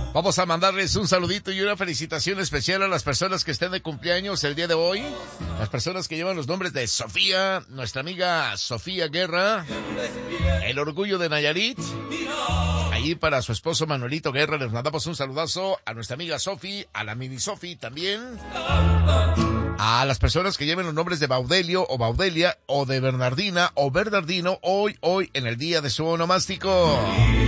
Vamos a mandarles un saludito y una felicitación especial a las personas que estén de cumpleaños el día de hoy. Las personas que llevan los nombres de Sofía, nuestra amiga Sofía Guerra, el orgullo de Nayarit. Ahí para su esposo Manuelito Guerra les mandamos un saludazo a nuestra amiga Sofi, a la mini Sofi también. A las personas que lleven los nombres de Baudelio o Baudelia o de Bernardina o Bernardino hoy en el día de su onomástico.